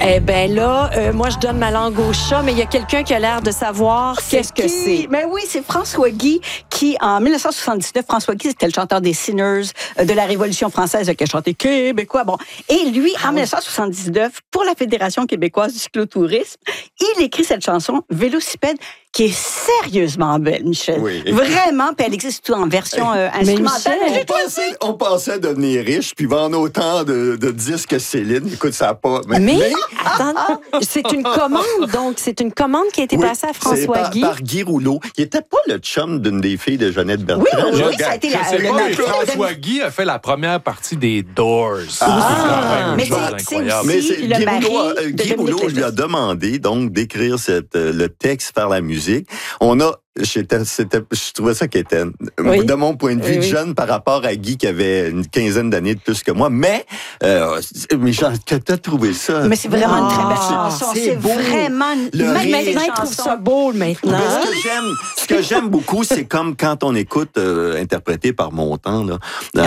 Eh bien là, moi, je donne ma langue au chat, mais il y a quelqu'un qui a l'air de savoir qu'est-ce que c'est. Ben oui, c'est François Guy qui, en 1979, François Guy, c'était le chanteur des Sinners de la Révolution française qui a chanté québécois. Bon. Et lui, en 1979, pour la Fédération québécoise du cyclotourisme, il écrit cette chanson, Vélocipède, qui est sérieusement belle, Michel. Oui. Vraiment, puis elle existe tout en version instrumentale. On pensait devenir riche puis vendre autant de disques que Céline. Écoute, ça n'a pas... Mais attends, c'est une commande, donc. C'est une commande qui a été passée à François Guy. Par Guy Rouleau. Il n'était pas le chum d'une des filles de Jeannette Bertrand. Oui, ça a été François Guy a fait la première partie des Doors. Mais c'est aussi le mari de Guy Rouleau lui a demandé donc d'écrire le texte par la musique. On a je trouvais ça qu'était, de mon point de vue, jeune par rapport à Guy qui avait une quinzaine d'années de plus que moi. Mais Jean, que t'as trouvé ça? Mais c'est vraiment une très belle chanson. C'est beau. Vraiment maintenant, il trouve ça beau, maintenant. Ce que j'aime beaucoup, c'est comme quand on écoute interprété par Montand, là.